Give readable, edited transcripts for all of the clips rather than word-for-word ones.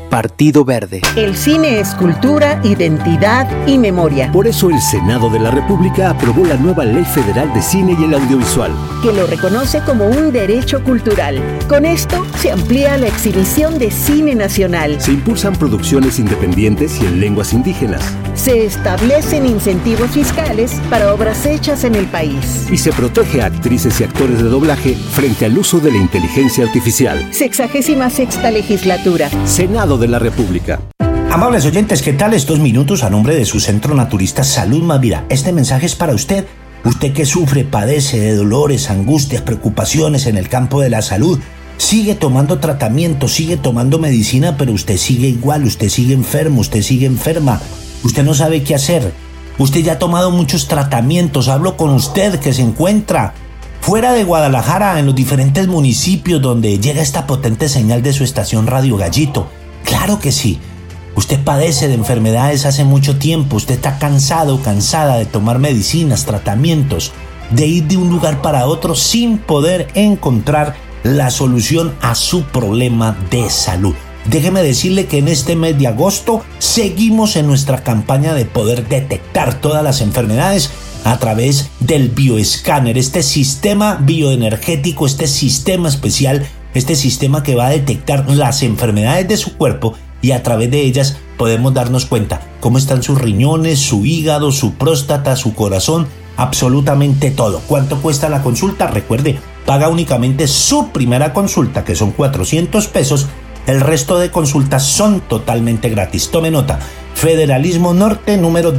Partido Verde. El cine es cultura, identidad y memoria. Por eso el Senado de la República aprobó la nueva Ley Federal de Cine y el Audiovisual, que lo reconoce como un derecho cultural. Con esto se amplía la exhibición de cine nacional. Se impulsan producciones independientes y en lenguas indígenas. Se establecen incentivos fiscales para obras hechas en el país. Y se protege a actrices y actores de doblaje frente al uso de la inteligencia artificial. 66ª legislatura. Senado de la República. Amables oyentes, ¿qué tal? Estos minutos a nombre de su Centro Naturista Salud Más Vida. Este mensaje es para usted. Usted que sufre, padece de dolores, angustias, preocupaciones en el campo de la salud. Sigue tomando tratamiento, sigue tomando medicina, pero usted sigue igual, usted sigue enfermo, usted sigue enferma. Usted no sabe qué hacer. Usted ya ha tomado muchos tratamientos. Hablo con usted que se encuentra fuera de Guadalajara, en los diferentes municipios donde llega esta potente señal de su estación Radio Gallito. Claro que sí. Usted padece de enfermedades hace mucho tiempo. Usted está cansado, cansada de tomar medicinas, tratamientos, de ir de un lugar para otro sin poder encontrar la solución a su problema de salud. Déjeme decirle que en este mes de agosto seguimos en nuestra campaña de poder detectar todas las enfermedades a través del bioescáner, este sistema bioenergético, este sistema especial, este sistema que va a detectar las enfermedades de su cuerpo y a través de ellas podemos darnos cuenta cómo están sus riñones, su hígado, su próstata, su corazón, absolutamente todo. ¿Cuánto cuesta la consulta? Recuerde, paga únicamente su primera consulta, que son 400 pesos. El resto de consultas son totalmente gratis. Tome nota. Federalismo Norte, número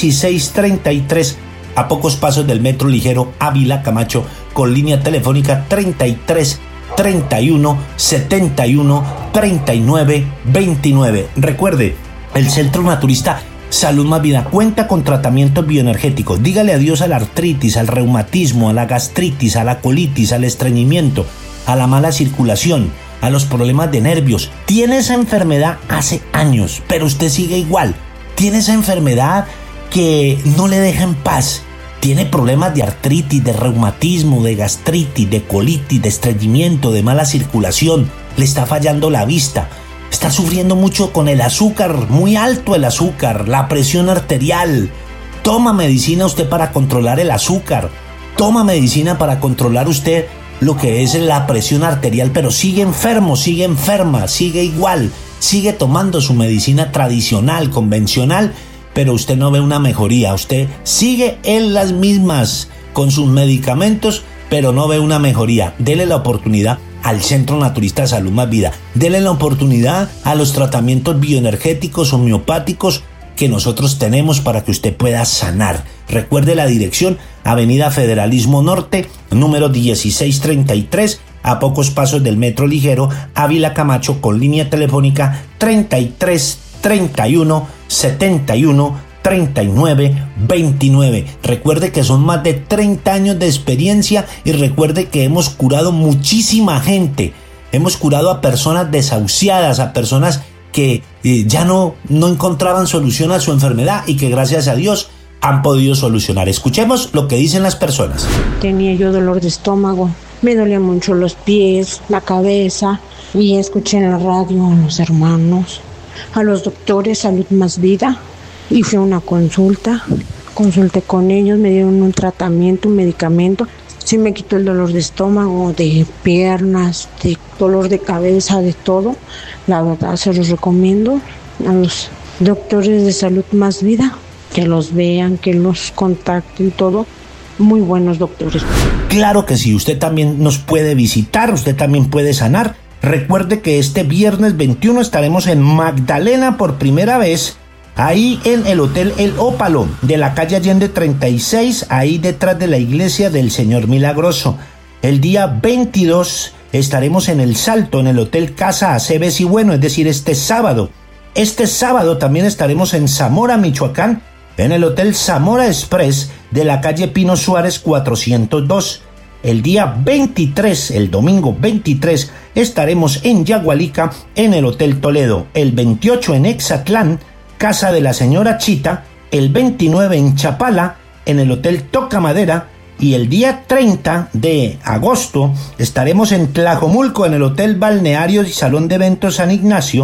1633, a pocos pasos del Metro Ligero Ávila Camacho, con línea telefónica 33 31 71 39 29. Recuerde, el Centro Naturista Salud Más Vida cuenta con tratamientos bioenergéticos. Dígale adiós a la artritis, al reumatismo, a la gastritis, a la colitis, al estreñimiento, a la mala circulación, a los problemas de nervios. Tiene esa enfermedad hace años, pero usted sigue igual. Tiene esa enfermedad que no le deja en paz. Tiene problemas de artritis, de reumatismo, de gastritis, de colitis, de estreñimiento, de mala circulación. Le está fallando la vista. Está sufriendo mucho con el azúcar, muy alto el azúcar, la presión arterial. Toma medicina usted para controlar el azúcar. Toma medicina para controlar usted lo que es la presión arterial, pero sigue enfermo, sigue enferma, sigue igual, sigue tomando su medicina tradicional, convencional, pero usted no ve una mejoría. Usted sigue en las mismas con sus medicamentos, pero no ve una mejoría. Dele la oportunidad al Centro Naturista Salud Más Vida. Dele la oportunidad a los tratamientos bioenergéticos, homeopáticos que nosotros tenemos para que usted pueda sanar. Recuerde la dirección: Avenida Federalismo Norte, número 1633, a pocos pasos del Metro Ligero Ávila Camacho, con línea telefónica 33 31 71 39 29. Recuerde que son más de 30 años de experiencia y recuerde que hemos curado muchísima gente. Hemos curado a personas desahuciadas, a personas que ya no encontraban solución a su enfermedad y que gracias a Dios han podido solucionar. Escuchemos lo que dicen las personas. Tenía yo dolor de estómago, me dolían mucho los pies, la cabeza, y escuché en la radio a los hermanos, a los doctores Salud Más Vida, y fui a una consulté con ellos, me dieron un tratamiento, un medicamento. Sí me quitó el dolor de estómago, de piernas, de dolor de cabeza, de todo. La verdad se los recomiendo a los doctores de Salud Más Vida, que los vean, que los contacten, todo. Muy buenos doctores. Claro que sí, usted también nos puede visitar, usted también puede sanar. Recuerde que este viernes 21 estaremos en Magdalena por primera vez, ahí en el Hotel El Ópalo, de la calle Allende 36, ahí detrás de la iglesia del Señor Milagroso. El día 22 estaremos en El Salto, en el Hotel Casa Aceves y Bueno, es decir, este sábado. Este sábado también estaremos en Zamora, Michoacán, en el Hotel Zamora Express de la calle Pino Suárez 402. El día 23, el domingo 23, estaremos en Yagualica, en el Hotel Toledo. El 28 en Exatlán, Casa de la Señora Chita. El 29 en Chapala, en el Hotel Toca Madera. Y el día 30 de agosto estaremos en Tlajomulco, en el Hotel Balneario y Salón de Eventos San Ignacio.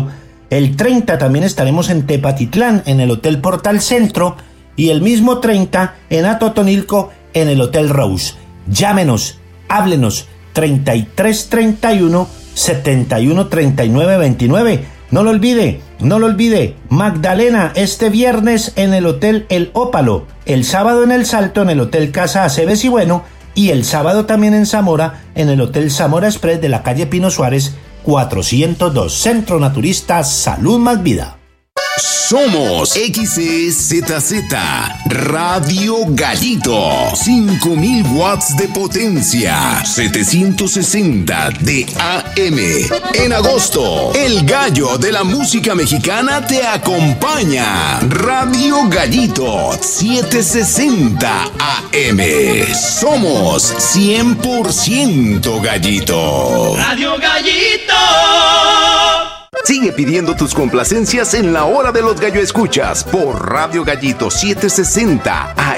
El 30 también estaremos en Tepatitlán, en el Hotel Portal Centro, y el mismo 30 en Atotonilco, en el Hotel Rose. Llámenos, háblenos, 3331 71 39 29. No lo olvide, Magdalena, este viernes en el Hotel El Ópalo, el sábado en El Salto en el Hotel Casa Aceves y Bueno, y el sábado también en Zamora en el Hotel Zamora Express de la calle Pino Suárez 402, Centro Naturista Salud Más Vida. Somos XEZZ Radio Gallito, 5000 watts de potencia, 760 de AM. En agosto, el gallo de la música mexicana te acompaña. Radio Gallito, 760 AM. Somos 100% gallito. Radio Gallito. Sigue pidiendo tus complacencias en la hora de los gallo escuchas por Radio Gallito 760 AM.